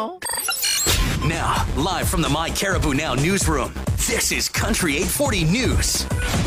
Now, live from the My Caribou Now newsroom, this is Country 840 News.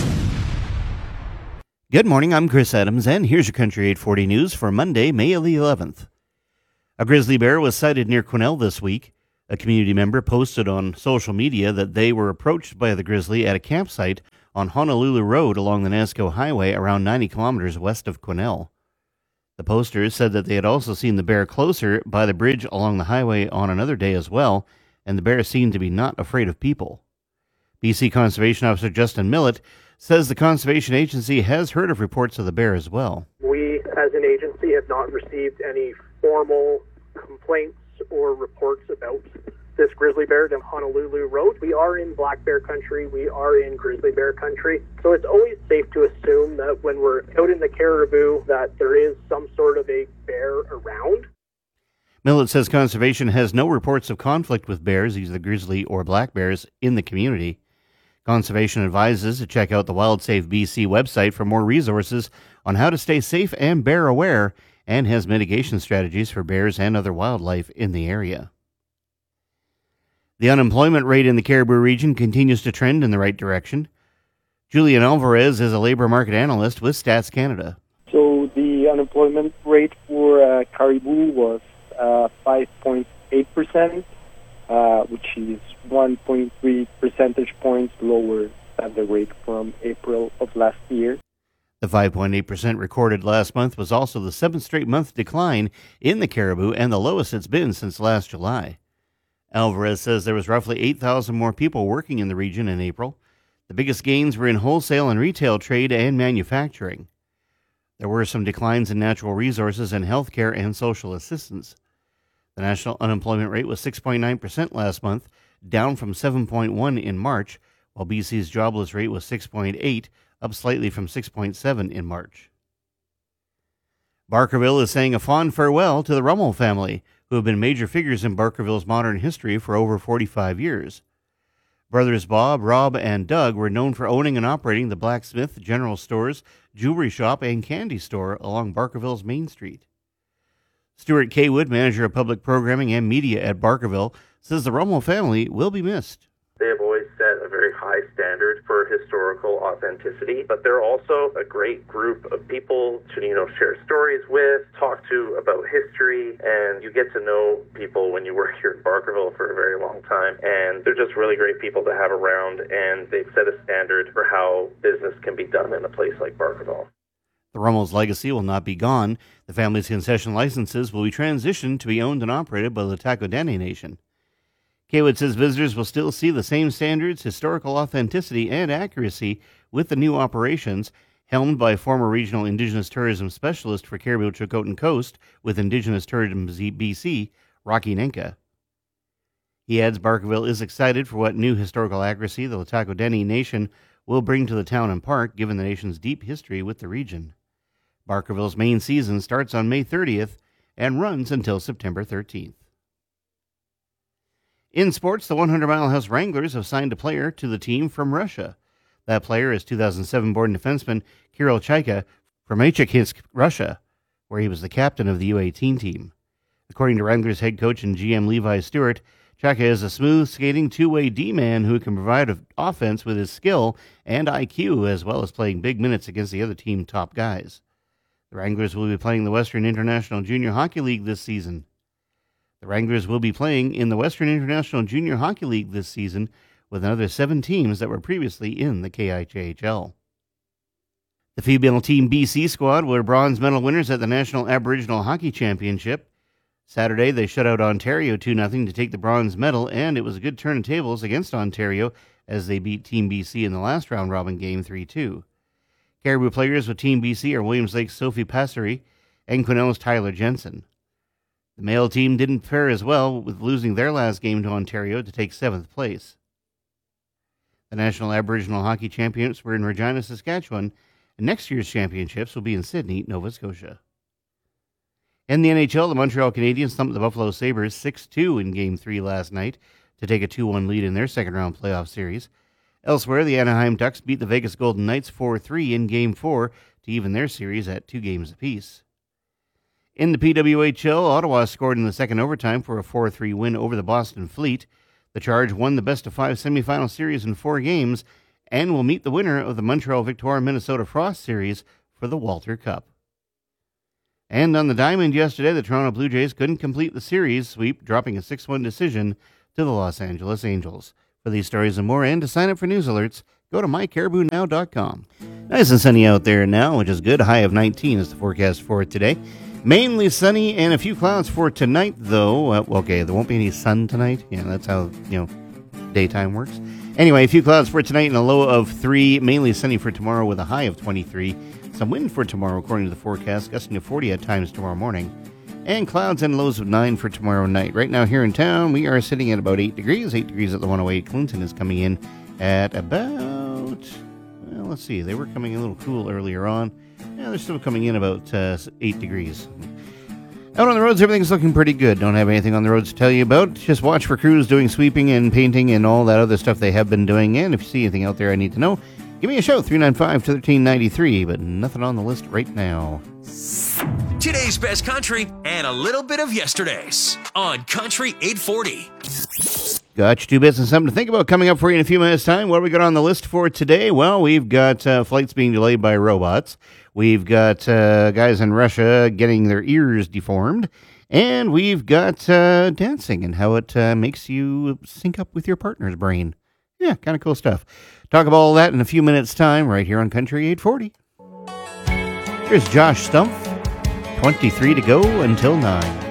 Good morning, I'm Chris Adams, and here's your Country 840 News for Monday, May the 11th. A grizzly bear was sighted near Quesnel this week. A community member posted on social media that they were approached by the grizzly at a campsite on Honolulu Road along the Nasco Highway around 90 kilometers west of Quesnel. The posters said that they had also seen the bear closer by the bridge along the highway on another day as well, and the bear seemed to be not afraid of people. BC Conservation Officer Justin Millett says the Conservation Agency has heard of reports of the bear as well. We, as an agency, have not received any formal complaints or reports about this grizzly bear on Honolulu Road. We are in black bear country. We are in grizzly bear country. So it's always safe to assume that when we're out in the Caribou that there is some sort of a bear around. Millett says conservation has no reports of conflict with bears, either grizzly or black bears, in the community. Conservation advises to check out the WildSafe BC website for more resources on how to stay safe and bear aware, and has mitigation strategies for bears and other wildlife in the area. The unemployment rate in the Caribou region continues to trend in the right direction. Julian Alvarez is a labor market analyst with Stats Canada. So the unemployment rate for Caribou was 5.8%, which is 1.3 percentage points lower than the rate from April of last year. The 5.8% recorded last month was also the seventh straight month decline in the Caribou and the lowest it's been since last July. Alvarez says there was roughly 8,000 more people working in the region in April. The biggest gains were in wholesale and retail trade and manufacturing. There were some declines in natural resources and healthcare and social assistance. The national unemployment rate was 6.9% last month, down from 7.1% in March, while BC's jobless rate was 6.8%, up slightly from 6.7% in March. Barkerville is saying a fond farewell to the Rummel family, who have been major figures in Barkerville's modern history for over 45 years. Brothers Bob, Rob, and Doug were known for owning and operating the blacksmith, general stores, jewelry shop, and candy store along Barkerville's Main Street. Stuart Kaywood, manager of public programming and media at Barkerville, says the Rummel family will be missed. They have always set a very high standard for historical authenticity, but they're also a great group of people to, share stories with, talk to about history, and you get to know people when you work here in Barkerville for a very long time, and they're just really great people to have around, and they've set a standard for how business can be done in a place like Barkerville. The Rummel's legacy will not be gone. The family's concession licenses will be transitioned to be owned and operated by the Takodene Nation. Kaywood says visitors will still see the same standards, historical authenticity, and accuracy with the new operations, helmed by former regional Indigenous tourism specialist for Caribou-Chilcotin Coast with Indigenous Tourism BC, Rocky Nenka. He adds Barkerville is excited for what new historical accuracy the Takodene Nation will bring to the town and park, given the nation's deep history with the region. Barkerville's main season starts on May 30th and runs until September 13th. In sports, the 100 Mile House Wranglers have signed a player to the team from Russia. That player is 2007-born defenseman Kirill Chaika from Echekhinsk, Russia, where he was the captain of the U18 team. According to Wranglers head coach and GM Levi Stewart, Chaika is a smooth-skating two-way D-man who can provide offense with his skill and IQ, as well as playing big minutes against the other team top guys. The Wranglers will be playing the Western International Junior Hockey League this season. The Wranglers will be playing in the Western International Junior Hockey League this season with another 7 teams that were previously in the KIJHL. The female Team BC squad were bronze medal winners at the National Aboriginal Hockey Championship. Saturday, they shut out Ontario 2-0 to take the bronze medal, and it was a good turn of tables against Ontario as they beat Team BC in the last round-robin game 3-2. Caribou players with Team BC are Williams Lake's Sophie Passery and Quesnel's Tyler Jensen. The male team didn't fare as well, with losing their last game to Ontario to take 7th place. The National Aboriginal Hockey Championships were in Regina, Saskatchewan, and next year's championships will be in Sydney, Nova Scotia. In the NHL, the Montreal Canadiens thumped the Buffalo Sabres 6-2 in Game 3 last night to take a 2-1 lead in their second-round playoff series. Elsewhere, the Anaheim Ducks beat the Vegas Golden Knights 4-3 in Game 4 to even their series at 2 games apiece. In the PWHL, Ottawa scored in the second overtime for a 4-3 win over the Boston Fleet. The Charge won the best-of-5 semifinal series in 4 games and will meet the winner of the Montreal Victoria-Minnesota Frost series for the Walter Cup. And on the diamond yesterday, the Toronto Blue Jays couldn't complete the series sweep, dropping a 6-1 decision to the Los Angeles Angels. For these stories and more, and to sign up for news alerts, go to mycaribounow.com. Nice and sunny out there now, which is good. A high of 19 is the forecast for today. Mainly sunny and a few clouds for tonight, though. Okay, there won't be any sun tonight. Yeah, that's how, daytime works. Anyway, a few clouds for tonight and a low of 3. Mainly sunny for tomorrow with a high of 23. Some wind for tomorrow, according to the forecast, gusting to 40 at times tomorrow morning. And clouds and lows of 9 for tomorrow night. Right now here in town, we are sitting at about 8 degrees. 8 degrees at the 108. Clinton is coming in at about, let's see. They were coming in a little cool earlier on. Yeah, they're still coming in about 8 degrees. Out on the roads, everything's looking pretty good. Don't have anything on the roads to tell you about. Just watch for crews doing sweeping and painting and all that other stuff they have been doing. And if you see anything out there I need to know, give me a shout, 395-1393, but nothing on the list right now. Today's best country and a little bit of yesterday's on Country 840. Got you 2 bits and something to think about coming up for you in a few minutes' time. What do we got on the list for today? Well, we've got flights being delayed by robots. We've got guys in Russia getting their ears deformed. And we've got dancing and how it makes you sync up with your partner's brain. Yeah, kind of cool stuff. Talk about all that in a few minutes' time right here on Country 840. Here's Josh Stumpf. 23 to go until 9.